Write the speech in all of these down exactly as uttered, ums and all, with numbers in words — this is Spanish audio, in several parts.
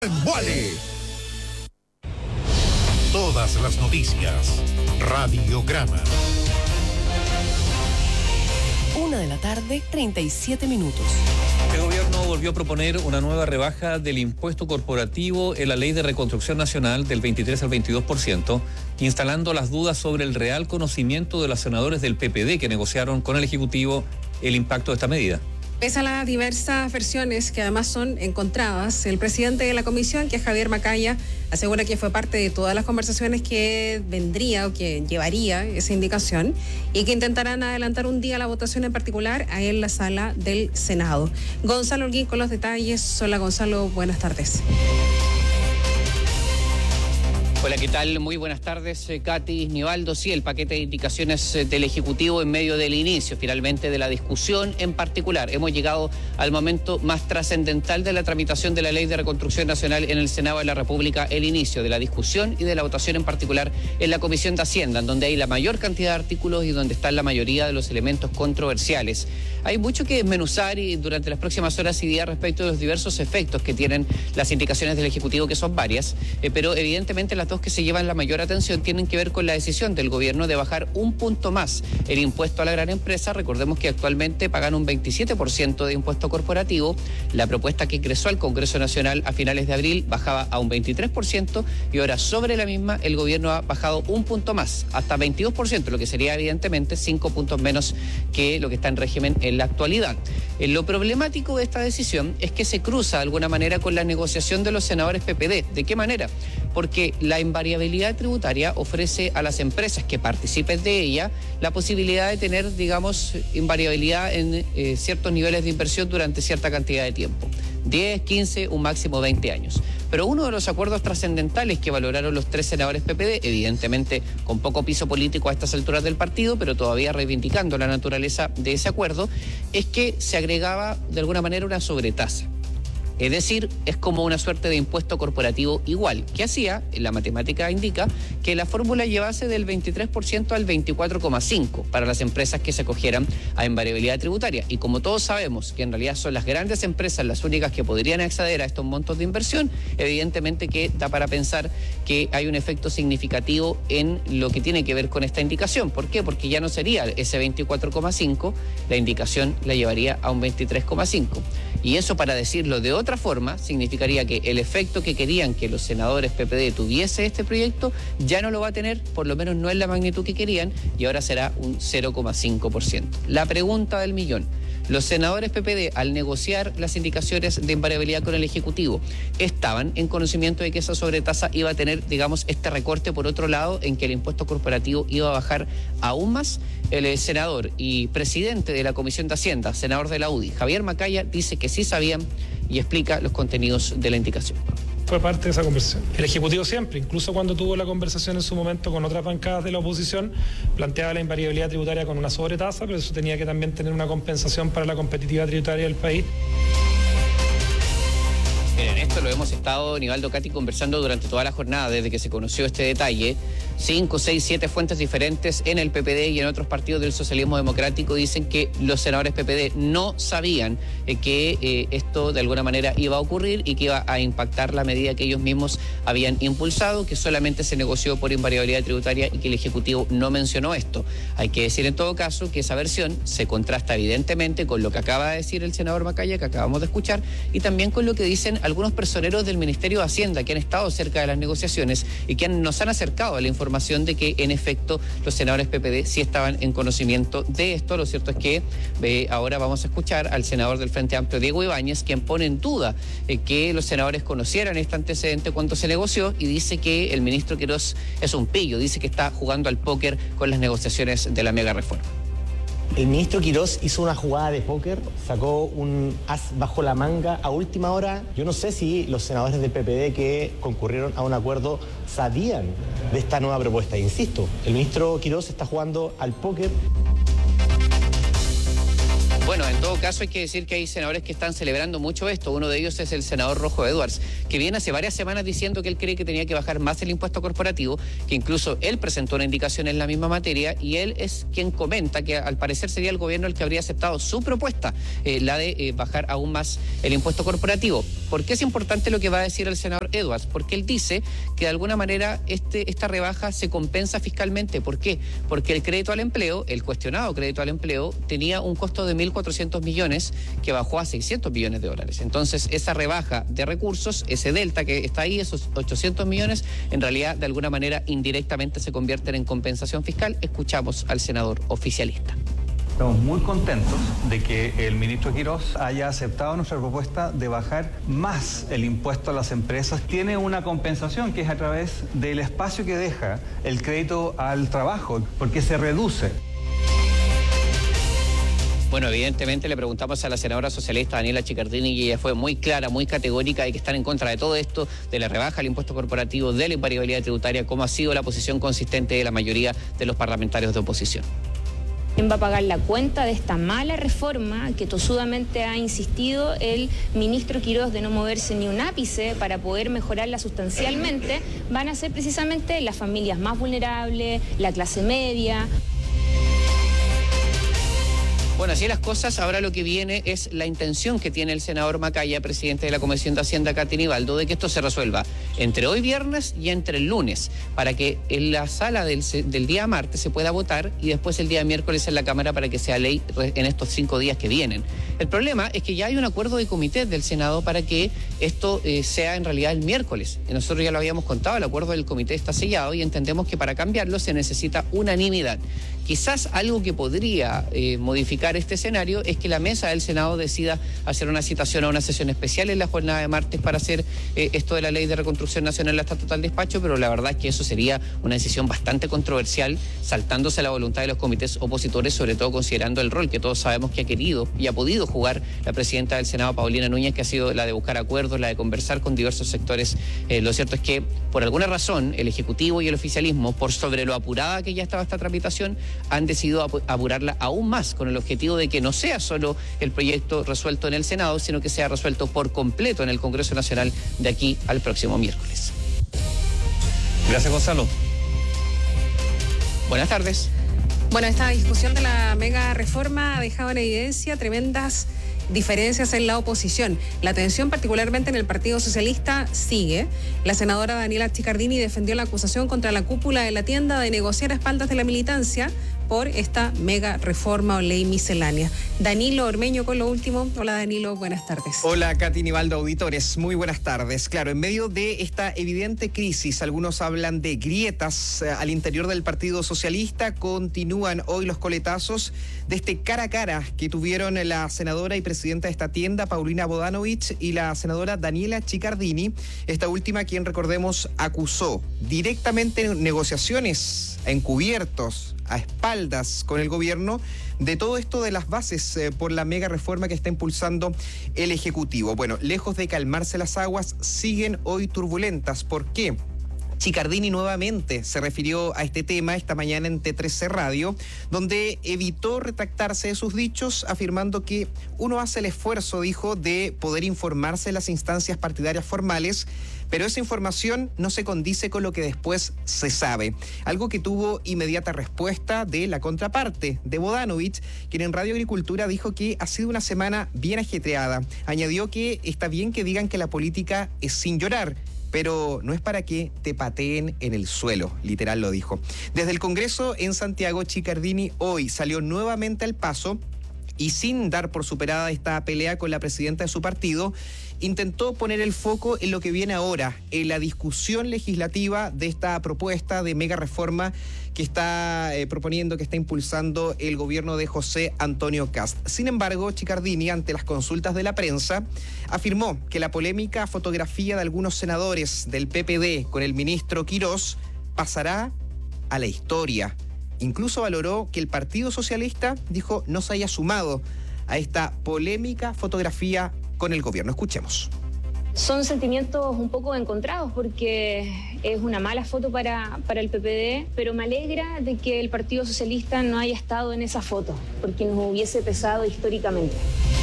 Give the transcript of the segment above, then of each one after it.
Vale. Todas las noticias. Radiograma. Una de la tarde, treinta y siete minutos. El gobierno volvió a proponer una nueva rebaja del impuesto corporativo en la Ley de Reconstrucción Nacional del veintitrés al veintidós por ciento, instalando las dudas sobre el real conocimiento de los senadores del P P D que negociaron con el Ejecutivo el impacto de esta medida. Pese a las diversas versiones que además son encontradas, el presidente de la comisión, que es Javier Macaya, asegura que fue parte de todas las conversaciones que vendría o que llevaría esa indicación y que intentarán adelantar un día la votación en particular ahí en la sala del Senado. Gonzalo Holguín con los detalles. Hola Gonzalo, buenas tardes. Hola, ¿qué tal? Muy buenas tardes, Katy, Nivaldo. Sí, el paquete de indicaciones del Ejecutivo en medio del inicio, finalmente, de la discusión en particular. Hemos llegado al momento más trascendental de la tramitación de la Ley de Reconstrucción Nacional en el Senado de la República, el inicio de la discusión y de la votación en particular en la Comisión de Hacienda, en donde hay la mayor cantidad de artículos y donde están la mayoría de los elementos controversiales. Hay mucho que desmenuzar y durante las próximas horas y días respecto de los diversos efectos que tienen las indicaciones del Ejecutivo, que son varias, eh, pero evidentemente las dos que se llevan la mayor atención tienen que ver con la decisión del gobierno de bajar un punto más el impuesto a la gran empresa. Recordemos que actualmente pagan un veintisiete por ciento de impuesto corporativo. La propuesta que ingresó al Congreso Nacional a finales de abril bajaba a un veintitrés por ciento y ahora sobre la misma el gobierno ha bajado un punto más, hasta veintidós por ciento, lo que sería evidentemente cinco puntos menos que lo que está en régimen en la actualidad. Eh, lo problemático de esta decisión es que se cruza de alguna manera con la negociación de los senadores P P D. ¿De qué manera? Porque la invariabilidad tributaria ofrece a las empresas que participen de ella la posibilidad de tener, digamos, invariabilidad en eh, ciertos niveles de inversión durante cierta cantidad de tiempo. diez, quince, un máximo veinte años. Pero uno de los acuerdos trascendentales que valoraron los tres senadores P P D, evidentemente con poco piso político a estas alturas del partido, pero todavía reivindicando la naturaleza de ese acuerdo, es que se agregaba de alguna manera una sobretasa. Es decir, es como una suerte de impuesto corporativo igual, que hacía, la matemática indica, que la fórmula llevase del veintitrés por ciento al veinticuatro coma cinco por ciento para las empresas que se acogieran a invariabilidad tributaria. Y como todos sabemos que en realidad son las grandes empresas las únicas que podrían acceder a estos montos de inversión, evidentemente que da para pensar que hay un efecto significativo en lo que tiene que ver con esta indicación. ¿Por qué? Porque ya no sería ese veinticuatro coma cinco, la indicación la llevaría a un veintitrés coma cinco. Y eso, para decirlo de otra forma, significaría que el efecto que querían que los senadores P P D tuviese este proyecto ya no lo va a tener, por lo menos no en la magnitud que querían, y ahora será un cero coma cinco por ciento. La pregunta del millón: los senadores P P D, al negociar las indicaciones de invariabilidad con el Ejecutivo, ¿estaban en conocimiento de que esa sobretasa iba a tener, digamos, este recorte por otro lado, en que el impuesto corporativo iba a bajar aún más? El senador y presidente de la Comisión de Hacienda, senador de la U D I, Javier Macaya, dice que sí sabían y explica los contenidos de la indicación. Fue parte de esa conversación. El Ejecutivo siempre, incluso cuando tuvo la conversación en su momento con otras bancadas de la oposición, planteaba la invariabilidad tributaria con una sobretasa, pero eso tenía que también tener una compensación para la competitividad tributaria del país. En esto lo hemos estado, Nivaldo, Katy, conversando durante toda la jornada, desde que se conoció este detalle. Cinco, seis, siete fuentes diferentes en el P P D y en otros partidos del socialismo democrático dicen que los senadores P P D no sabían eh, que eh, esto de alguna manera iba a ocurrir y que iba a impactar la medida que ellos mismos habían impulsado, que solamente se negoció por invariabilidad tributaria y que el Ejecutivo no mencionó esto. Hay que decir en todo caso que esa versión se contrasta evidentemente con lo que acaba de decir el senador Macaya, que acabamos de escuchar, y también con lo que dicen algunos personeros del Ministerio de Hacienda que han estado cerca de las negociaciones y que han, nos han acercado a la información de que en efecto los senadores P P D sí estaban en conocimiento de esto. Lo cierto es que eh, ahora vamos a escuchar al senador del Frente Amplio, Diego Ibáñez, quien pone en duda eh, que los senadores conocieran este antecedente cuando se negoció, y dice que el ministro Quirós es un pillo, dice que está jugando al póker con las negociaciones de la mega reforma. El ministro Quirós hizo una jugada de póker, sacó un as bajo la manga a última hora. Yo no sé si los senadores del P P D que concurrieron a un acuerdo sabían de esta nueva propuesta. Insisto, el ministro Quirós está jugando al póker. Bueno, Bueno, en todo caso hay que decir que hay senadores que están celebrando mucho esto. Uno de ellos es el senador Rojo Edwards, que viene hace varias semanas diciendo que él cree que tenía que bajar más el impuesto corporativo, que incluso él presentó una indicación en la misma materia, y él es quien comenta que al parecer sería el gobierno el que habría aceptado su propuesta, eh, la de eh, bajar aún más el impuesto corporativo. ¿Por qué es importante lo que va a decir el senador Edwards? Porque él dice que de alguna manera este, esta rebaja se compensa fiscalmente. ¿Por qué? Porque el crédito al empleo, el cuestionado crédito al empleo, tenía un costo de mil cuatrocientos millones que bajó a seiscientos millones de dólares. Entonces, esa rebaja de recursos, ese delta que está ahí, esos ochocientos millones, en realidad, de alguna manera, indirectamente se convierten en compensación fiscal. Escuchamos al senador oficialista. Estamos muy contentos de que el ministro Quirós haya aceptado nuestra propuesta de bajar más el impuesto a las empresas. Tiene una compensación que es a través del espacio que deja el crédito al trabajo, porque se reduce. Bueno, evidentemente le preguntamos a la senadora socialista Daniela Chiccardini y ella fue muy clara, muy categórica de que están en contra de todo esto, de la rebaja al impuesto corporativo, de la invariabilidad tributaria, como ha sido la posición consistente de la mayoría de los parlamentarios de oposición. ¿Quién va a pagar la cuenta de esta mala reforma que tosudamente ha insistido el ministro Quirós de no moverse ni un ápice para poder mejorarla sustancialmente? Van a ser precisamente las familias más vulnerables, la clase media. Bueno, así las cosas, ahora lo que viene es la intención que tiene el senador Macaya, presidente de la Comisión de Hacienda, Katy Nivaldo, de que esto se resuelva entre hoy viernes y entre el lunes, para que en la sala del, del día martes se pueda votar y después el día miércoles en la Cámara para que sea ley en estos cinco días que vienen. El problema es que ya hay un acuerdo de comité del Senado para que esto eh, sea en realidad el miércoles. Nosotros ya lo habíamos contado, el acuerdo del comité está sellado y entendemos que para cambiarlo se necesita unanimidad. Quizás algo que podría eh, modificar este escenario es que la mesa del Senado decida hacer una citación a una sesión especial en la jornada de martes para hacer eh, esto de la Ley de Reconstrucción Nacional hasta total despacho, pero la verdad es que eso sería una decisión bastante controversial, saltándose la voluntad de los comités opositores, sobre todo considerando el rol que todos sabemos que ha querido y ha podido jugar la presidenta del Senado, Paulina Núñez, que ha sido la de buscar acuerdos, la de conversar con diversos sectores. Eh, lo cierto es que, por alguna razón, el Ejecutivo y el oficialismo, por sobre lo apurada que ya estaba esta tramitación, han decidido apurarla aún más con el objetivo de que no sea solo el proyecto resuelto en el Senado, sino que sea resuelto por completo en el Congreso Nacional de aquí al próximo miércoles. Gracias, Gonzalo. Buenas tardes. Bueno, esta discusión de la mega reforma ha dejado en evidencia tremendas diferencias en la oposición. La tensión, particularmente en el Partido Socialista, sigue. La senadora Daniela Chiccardini defendió la acusación contra la cúpula de la tienda de negociar a espaldas de la militancia por esta mega reforma o ley miscelánea. Danilo Ormeño con lo último. Hola Danilo, buenas tardes. Hola Katy Nivaldo, auditores, muy buenas tardes. Claro, en medio de esta evidente crisis, algunos hablan de grietas eh, al interior del Partido Socialista, continúan hoy los coletazos de este cara a cara que tuvieron la senadora y presidenta de esta tienda, Paulina Bodanovich, y la senadora Daniela Chiccardini, esta última quien, recordemos, acusó directamente en negociaciones encubiertos, a espaldas con el gobierno, de todo esto de las bases eh, por la mega reforma que está impulsando el Ejecutivo. Bueno, lejos de calmarse las aguas, siguen hoy turbulentas. ¿Por qué? Chiccardini nuevamente se refirió a este tema esta mañana en T trece Radio, donde evitó retractarse de sus dichos, afirmando que uno hace el esfuerzo, dijo, de poder informarse en las instancias partidarias formales, pero esa información no se condice con lo que después se sabe. Algo que tuvo inmediata respuesta de la contraparte, de Bodanovich, quien en Radio Agricultura dijo que ha sido una semana bien ajetreada. Añadió que está bien que digan que la política es sin llorar, pero no es para que te pateen en el suelo, literal lo dijo. Desde el Congreso en Santiago, Chiccardini hoy salió nuevamente al paso y, sin dar por superada esta pelea con la presidenta de su partido, intentó poner el foco en lo que viene ahora, en la discusión legislativa de esta propuesta de mega reforma que está eh, proponiendo, que está impulsando el gobierno de José Antonio Kast. Sin embargo, Chiccardini, ante las consultas de la prensa, afirmó que la polémica fotografía de algunos senadores del P P D con el ministro Quirós pasará a la historia. Incluso valoró que el Partido Socialista, dijo, no se haya sumado a esta polémica fotografía con el gobierno. Escuchemos. Son sentimientos un poco encontrados porque es una mala foto para, para el P P D, pero me alegra de que el Partido Socialista no haya estado en esa foto, porque nos hubiese pesado históricamente.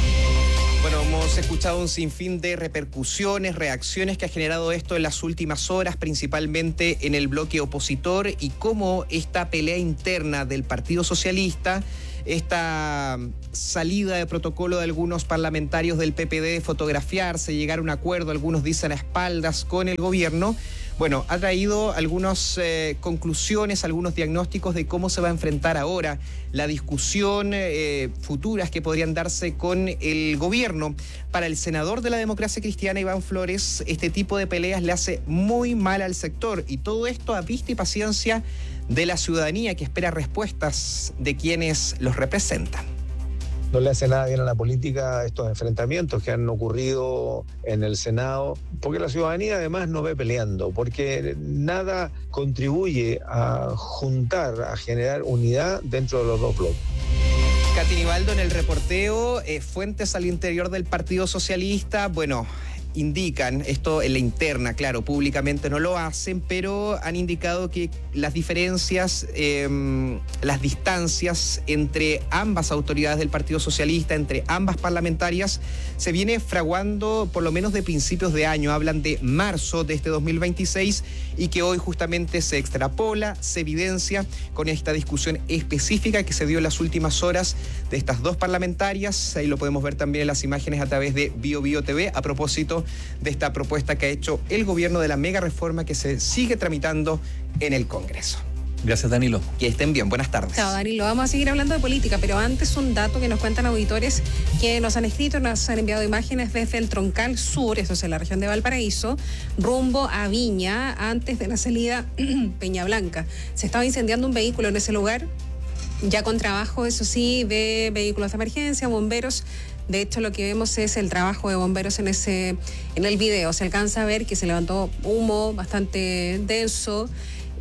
Bueno, hemos escuchado un sinfín de repercusiones, reacciones que ha generado esto en las últimas horas, principalmente en el bloque opositor, y cómo esta pelea interna del Partido Socialista, esta salida de protocolo de algunos parlamentarios del P P D de fotografiarse, llegar a un acuerdo, algunos dicen a espaldas con el gobierno, bueno, ha traído algunas eh, conclusiones, algunos diagnósticos de cómo se va a enfrentar ahora la discusión eh, futuras que podrían darse con el gobierno. Para el senador de la Democracia Cristiana, Iván Flores, este tipo de peleas le hace muy mal al sector, y todo esto a vista y paciencia de la ciudadanía que espera respuestas de quienes los representan. No le hace nada bien a la política estos enfrentamientos que han ocurrido en el Senado, porque la ciudadanía además no ve peleando, porque nada contribuye a juntar, a generar unidad dentro de los dos bloques. Katy Nivaldo, en el reporteo, eh, fuentes al interior del Partido Socialista, bueno, indican, esto en la interna, claro, públicamente no lo hacen, pero han indicado que las diferencias, eh, las distancias entre ambas autoridades del Partido Socialista, entre ambas parlamentarias, se viene fraguando por lo menos de principios de año. Hablan de marzo de este dos mil veintiséis, y que hoy justamente se extrapola, se evidencia con esta discusión específica que se dio en las últimas horas de estas dos parlamentarias. Ahí lo podemos ver también en las imágenes a través de Bio Bio T V, a propósito de esta propuesta que ha hecho el gobierno de la mega reforma que se sigue tramitando en el Congreso. Gracias, Danilo. Que estén bien, buenas tardes. Chao, Danilo. Vamos a seguir hablando de política, pero antes un dato que nos cuentan auditores que nos han escrito, nos han enviado imágenes desde el Troncal Sur, eso es en la región de Valparaíso, rumbo a Viña, antes de la salida Peña Blanca. Se estaba incendiando un vehículo en ese lugar, ya con trabajo, eso sí, de vehículos de emergencia, bomberos. De hecho, lo que vemos es el trabajo de bomberos en ese, en el video. Se alcanza a ver que se levantó humo bastante denso,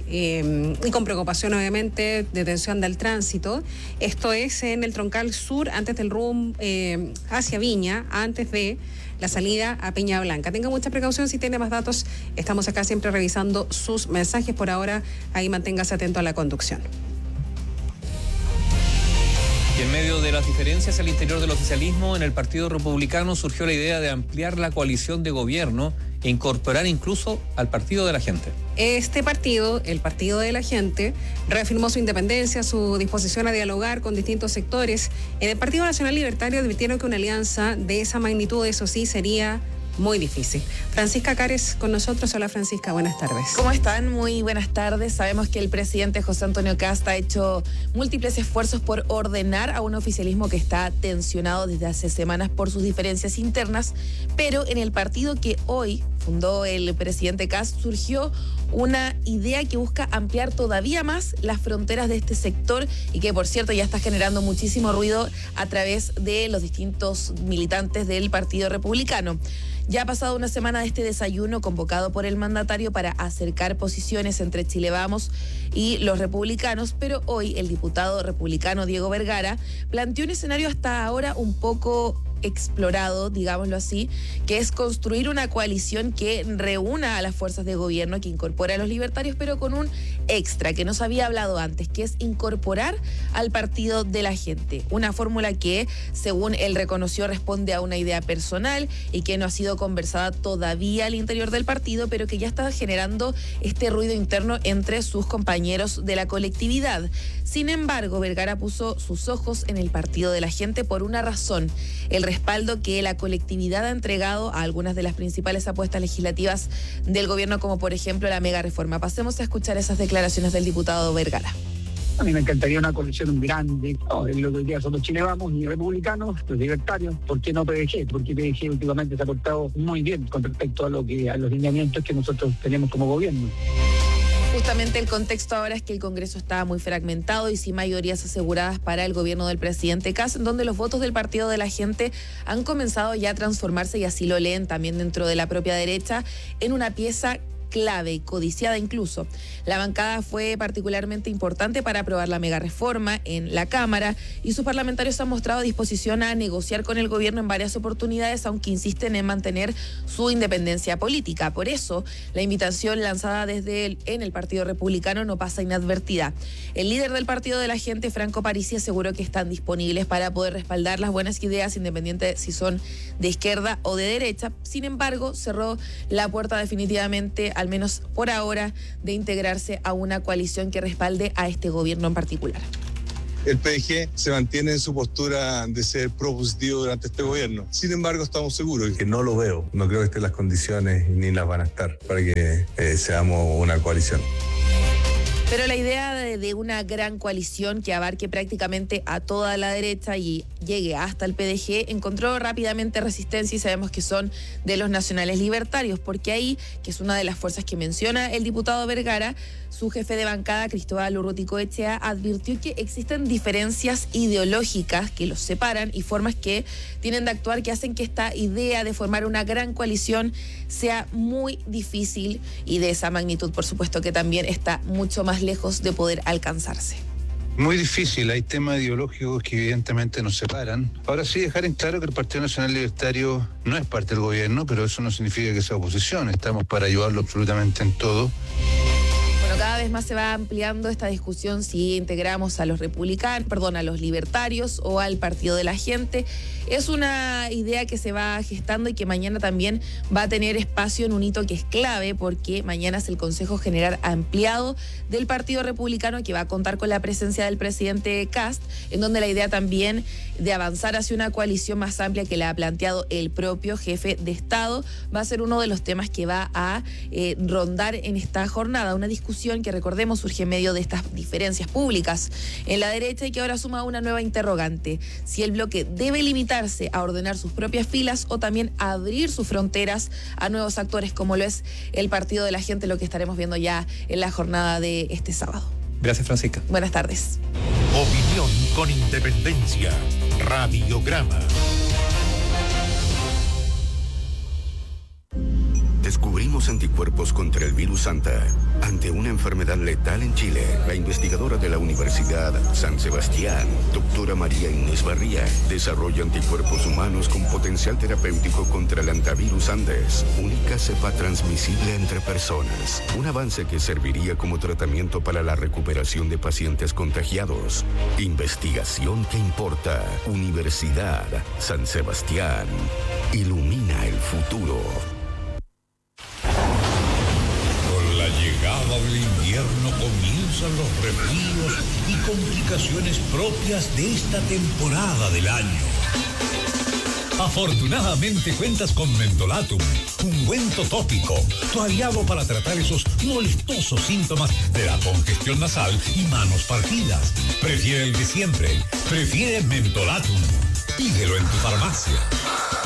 eh, y con preocupación, obviamente, de tensión del tránsito. Esto es en el Troncal Sur, antes del rumbo eh, hacia Viña, antes de la salida a Peña Blanca. Tenga mucha precaución. Si tiene más datos, estamos acá siempre revisando sus mensajes. Por ahora, ahí manténgase atento a la conducción. Y en medio de las diferencias al interior del oficialismo, en el Partido Republicano surgió la idea de ampliar la coalición de gobierno e incorporar incluso al Partido de la Gente. Este partido, el Partido de la Gente, reafirmó su independencia, su disposición a dialogar con distintos sectores. En el Partido Nacional Libertario advirtieron que una alianza de esa magnitud, eso sí, sería muy difícil. Francisca Cares con nosotros. Hola, Francisca, buenas tardes. ¿Cómo están? Muy buenas tardes. Sabemos que el presidente José Antonio Kast ha hecho múltiples esfuerzos por ordenar a un oficialismo que está tensionado desde hace semanas por sus diferencias internas, pero en el partido que hoy fundó el presidente Kast surgió una idea que busca ampliar todavía más las fronteras de este sector y que, por cierto, ya está generando muchísimo ruido a través de los distintos militantes del Partido Republicano. Ya ha pasado una semana de este desayuno convocado por el mandatario para acercar posiciones entre Chile Vamos y los republicanos, pero hoy el diputado republicano Diego Vergara planteó un escenario hasta ahora un poco explorado, digámoslo así, que es construir una coalición que reúna a las fuerzas de gobierno, que incorpore a los libertarios, pero con un extra que no se había hablado antes, que es incorporar al Partido de la Gente. Una fórmula que, según él reconoció, responde a una idea personal y que no ha sido conversada todavía al interior del partido, pero que ya está generando este ruido interno entre sus compañeros de la colectividad. Sin embargo, Vergara puso sus ojos en el Partido de la Gente por una razón: el respaldo que la colectividad ha entregado a algunas de las principales apuestas legislativas del gobierno, como por ejemplo la mega reforma. Pasemos a escuchar esas declaraciones del diputado Vergara. A mí me encantaría una coalición grande. No, lo que hoy día son los Chile Vamos y republicanos, los libertarios. ¿Por qué no P D G? Porque P D G últimamente se ha portado muy bien con respecto a lo que a los lineamientos que nosotros tenemos como gobierno. Justamente el contexto ahora es que el Congreso está muy fragmentado y sin mayorías aseguradas para el gobierno del presidente Kast, donde los votos del Partido de la Gente han comenzado ya a transformarse, y así lo leen también dentro de la propia derecha, en una pieza clave y codiciada incluso. La bancada fue particularmente importante para aprobar la mega reforma en la Cámara y sus parlamentarios han mostrado disposición a negociar con el gobierno en varias oportunidades, aunque insisten en mantener su independencia política. Por eso, la invitación lanzada desde el, en el Partido Republicano no pasa inadvertida. El líder del Partido de la Gente, Franco Parisi, aseguró que están disponibles para poder respaldar las buenas ideas, independiente si son de izquierda o de derecha. Sin embargo, cerró la puerta definitivamente, al menos por ahora, de integrarse a una coalición que respalde a este gobierno en particular. El P D G se mantiene en su postura de ser propositivo durante este gobierno. Sin embargo, estamos seguros que no lo veo. No creo que estén las condiciones ni las van a estar para que eh, seamos una coalición. Pero la idea de, de una gran coalición que abarque prácticamente a toda la derecha y llegue hasta el P D G encontró rápidamente resistencia, y sabemos que son de los nacionales libertarios, porque ahí, que es una de las fuerzas que menciona el diputado Vergara, su jefe de bancada, Cristóbal Urruticoechea, advirtió que existen diferencias ideológicas que los separan y formas que tienen de actuar que hacen que esta idea de formar una gran coalición sea muy difícil, y de esa magnitud, por supuesto, que también está mucho más lejos de poder alcanzarse. Muy difícil, hay temas ideológicos que evidentemente nos separan. Ahora sí, dejar en claro que el Partido Nacional Libertario no es parte del gobierno, pero eso no significa que sea oposición, estamos para ayudarlo absolutamente en todo. Bueno, cada vez más se va ampliando esta discusión si integramos a los republicanos, perdón, a los libertarios o al Partido de la Gente. Es una idea que se va gestando y que mañana también va a tener espacio en un hito que es clave, porque mañana es el Consejo General Ampliado del Partido Republicano, que va a contar con la presencia del presidente Kast, en donde la idea también de avanzar hacia una coalición más amplia que la ha planteado el propio jefe de Estado va a ser uno de los temas que va a eh, rondar en esta jornada. Una discusión que, recordemos, surge en medio de estas diferencias públicas en la derecha y que ahora suma una nueva interrogante: si el bloque debe limitarse a ordenar sus propias filas o también abrir sus fronteras a nuevos actores, como lo es el Partido de la Gente, lo que estaremos viendo ya en la jornada de este sábado. Gracias, Francisca. Buenas tardes. Opinión con independencia. Radiograma. Descubrimos anticuerpos contra el virus Santa. Ante una enfermedad letal en Chile, la investigadora de la Universidad San Sebastián, doctora María Inés Barría, desarrolla anticuerpos humanos con potencial terapéutico contra el antivirus Andes, única cepa transmisible entre personas. Un avance que serviría como tratamiento para la recuperación de pacientes contagiados. Investigación que importa. Universidad San Sebastián. Ilumina el futuro. Llegada del invierno comienzan los resfríos y complicaciones propias de esta temporada del año. Afortunadamente cuentas con Mentolatum, ungüento tópico, tu aliado para tratar esos molestosos síntomas de la congestión nasal y manos partidas. Prefiere el de siempre, prefiere Mentolatum. Pídelo en tu farmacia.